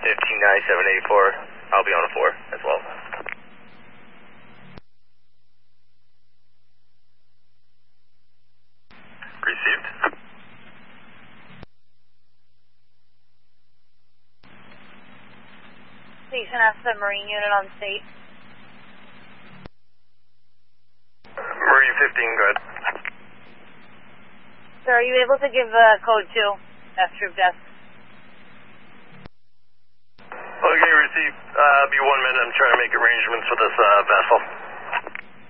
159784, I'll be on a 4 as well. Received. Station F, the Marine unit on state. Marine 15, go ahead. Sir, are you able to give code 2, F troop desk? Okay, received. Be 1 minute. I'm trying to make arrangements for this vessel.